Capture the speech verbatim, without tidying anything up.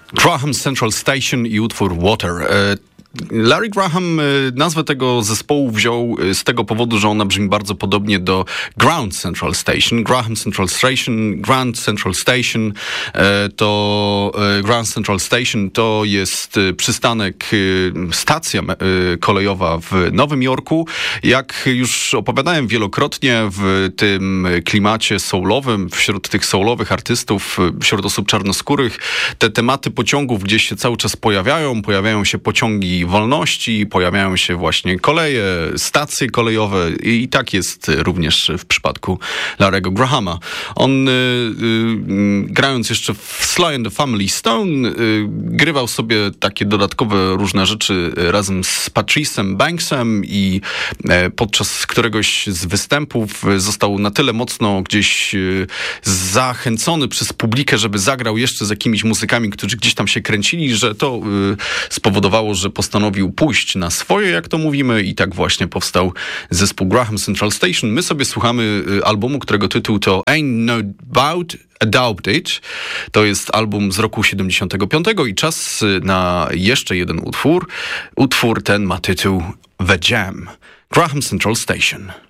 Graham Central Station i utwór Water. Larry Graham nazwę tego zespołu wziął z tego powodu, że ona brzmi bardzo podobnie do Ground Central Station. Graham Central Station, Grand Central Station to Grand Central Station to jest przystanek, stacja kolejowa w Nowym Jorku. Jak już opowiadałem wielokrotnie, w tym klimacie soulowym, wśród tych soulowych artystów, wśród osób czarnoskórych, te tematy pociągów gdzieś się cały czas pojawiają. Pojawiają się pociągi wolności, pojawiają się właśnie koleje, stacje kolejowe i tak jest również w przypadku Larry'ego Grahama. On y, y, grając jeszcze w Sly and the Family Stone y, grywał sobie takie dodatkowe różne rzeczy razem z Patrice'em Banksem i y, podczas któregoś z występów został na tyle mocno gdzieś y, zachęcony przez publikę, żeby zagrał jeszcze z jakimiś muzykami, którzy gdzieś tam się kręcili, że to y, spowodowało, że postanowił pójść na swoje, jak to mówimy, i tak właśnie powstał zespół Graham Central Station. My sobie słuchamy albumu, którego tytuł to Ain't No Doubt About It. To jest album z roku siedemdziesiątego piątego i czas na jeszcze jeden utwór. Utwór ten ma tytuł The Jam. Graham Central Station.